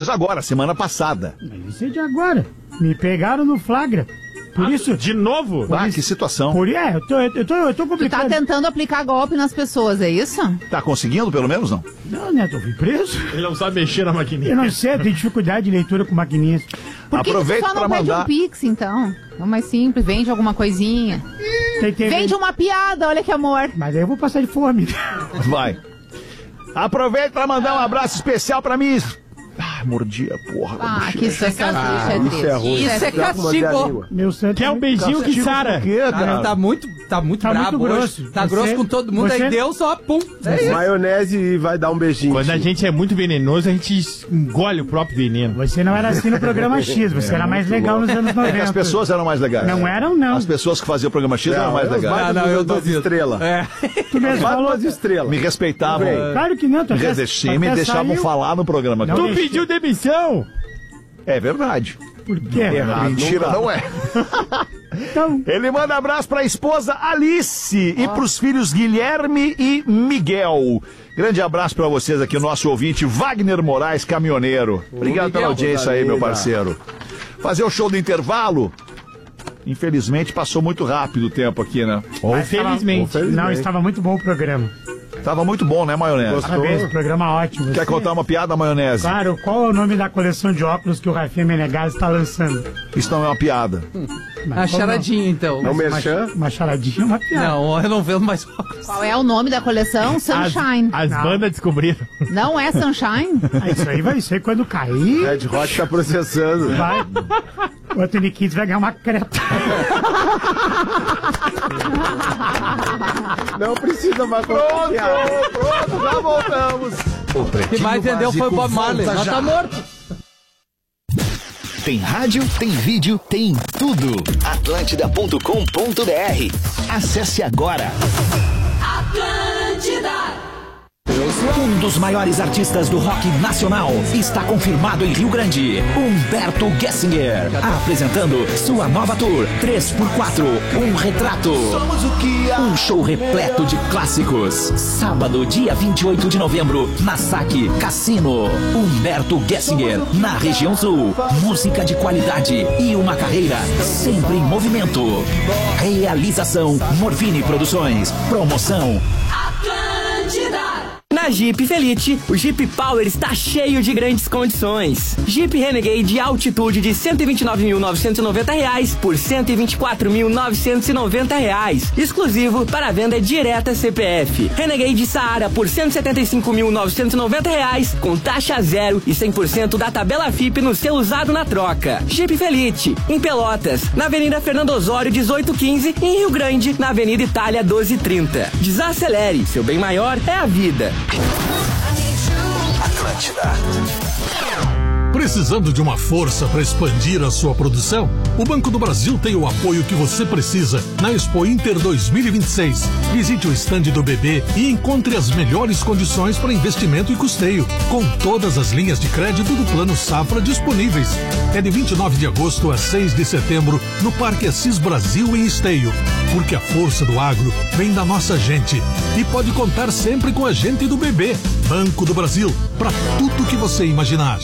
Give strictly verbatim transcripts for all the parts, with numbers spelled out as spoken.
Mas agora, semana passada. Mas isso é de agora. Me pegaram no flagra. Por ah, isso... De novo? Ah, isso, que situação. Por, é, eu tô, eu tô, eu tô complicado. Tu tá tentando aplicar golpe nas pessoas, é isso? Tá conseguindo, pelo menos, não? Não, né? Eu fui preso. Ele não sabe mexer na maquininha. Eu não sei, eu tenho dificuldade de leitura com maquininhas. Por que Aproveita que tu só não pra pede mandar... um Pix, então? É mais simples, vende alguma coisinha. Tem, tem, vende tem... uma piada, olha que amor. Mas aí eu vou passar de fome. Vai. Aproveita pra mandar um abraço especial pra mim. Ah, mordi a porra. Ah, que situação triste, é triste. Isso é ruim. Isso é castigo. Meu santo. Quer um beijinho que Sara? Ah, tá muito, tá muito Tá brabo muito hoje. grosso. Tá Você- grosso com todo mundo, você- aí deu só pum. É isso. Maionese e vai dar um beijinho. Quando a gente é muito venenoso, a gente engole o próprio veneno. Você não era assim no programa X, você era mais legal nos anos noventa. As pessoas eram mais legais. Não eram, não. As pessoas que faziam o programa X eram mais legais. Ah, não, eu duvido. Estrela. É. Tu mesmo Vai falou. duas estrelas. Me respeitavam. Claro que não. Tu Me, até- deixei, tu me até deixavam saiu. falar no programa. Não Tu deixei. pediu demissão? É verdade. Por quê? Errado. Mentira, não dá. não é. Então, Ele manda abraço pra esposa Alice e pros filhos Guilherme e Miguel. Grande abraço pra vocês aqui, o nosso ouvinte Wagner Moraes, caminhoneiro. Obrigado Miguel, pela audiência aí, meu parceiro. Fazer o show do intervalo. Infelizmente passou muito rápido o tempo aqui, né? Ou Mas tava- felizmente. não, estava muito bom o programa. Tava muito bom, né, maionese? Parabéns, o programa ótimo. Quer Você- contar uma piada, maionese? Claro, qual é o nome da coleção de óculos que o Rafinha Menegas está lançando? Isso não é uma piada. Mas A como charadinha, então. É um Uma, merchan? uma charadinha, uma piada. Não, eu não vendo mais óculos. Qual é o nome da coleção? As, Sunshine. as Não. bandas descobriram. Não é Sunshine? Ah, isso aí vai, isso aí quando cair, Red Hot tá processando. vai. O Anthony Kids vai ganhar uma creta. Não precisa mais contar piada. Pronto, já voltamos. O Quem Pretinho mais entendeu foi o Bob Básico Marley. volta Mas já. tá morto. Tem rádio, tem vídeo, tem tudo. Atlântida ponto com ponto br. Acesse agora. Um dos maiores artistas do rock nacional está confirmado em Rio Grande, Humberto Gessinger, apresentando sua nova tour três por quatro, um retrato. Um show repleto de clássicos. Sábado, dia vinte e oito de novembro, na Saque Cassino. Humberto Gessinger, na região sul. Música de qualidade e uma carreira sempre em movimento. Realização Morvini Produções. Promoção Na Jeep Felite, o Jeep Power está cheio de grandes condições. Jeep Renegade Altitude de cento e vinte e nove mil novecentos e noventa reais por cento e vinte e quatro mil novecentos e noventa reais, exclusivo para venda direta C P F. Renegade Saara por cento e setenta e cinco mil novecentos e noventa reais com taxa zero e cem por cento da tabela F I P no seu usado na troca. Jeep Felite, em Pelotas, na Avenida Fernando Osório dezoito quinze e em Rio Grande, na Avenida Itália doze trinta. Desacelere, seu bem maior é a vida. Atlântida. Precisando de uma força para expandir a sua produção? O Banco do Brasil tem o apoio que você precisa na Expo Inter dois mil e vinte e seis. Visite o estande do B B e encontre as melhores condições para investimento e custeio, com todas as linhas de crédito do Plano Safra disponíveis. É de vinte e nove de agosto a seis de setembro no Parque Assis Brasil em Esteio. Porque a força do agro vem da nossa gente e pode contar sempre com a gente do B B. Banco do Brasil, para tudo que você imaginar.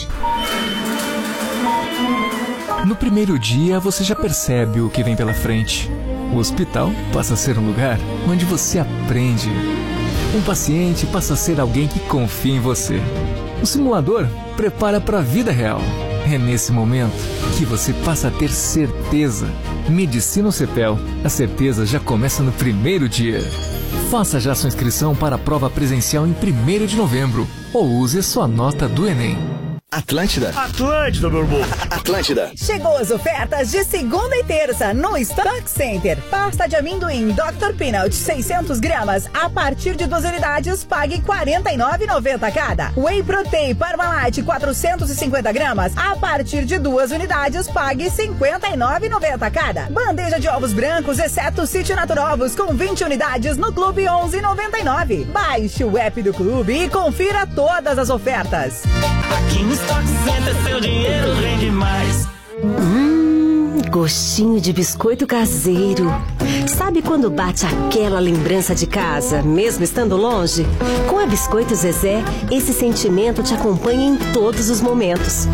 No primeiro dia, você já percebe o que vem pela frente. O hospital passa a ser um lugar onde você aprende. Um paciente passa a ser alguém que confia em você. O simulador prepara para a vida real. É nesse momento que você passa a ter certeza. Medicina Cepel. A certeza já começa no primeiro dia. Faça já sua inscrição para a prova presencial em primeiro de novembro. Ou use a sua nota do Enem. Atlântida. Atlântida, meu irmão. Atlântida. Chegou as ofertas de segunda e terça no Stock Center. Pasta de amendoim doutor Peanut seiscentos gramas a partir de duas unidades, pague quarenta e nove reais e noventa centavos cada. Whey Protein Parmalat quatrocentos e cinquenta gramas a partir de duas unidades, pague cinquenta e nove reais e noventa centavos cada. Bandeja de ovos brancos, exceto City Naturovos, com vinte unidades no Clube onze reais e noventa e nove centavos. Baixe o app do Clube e confira todas as ofertas. Aqui no Stock Center seu dinheiro rende mais. Hum, gostinho de biscoito caseiro. Sabe quando bate aquela lembrança de casa, mesmo estando longe? Com a Biscoito Zezé, esse sentimento te acompanha em todos os momentos.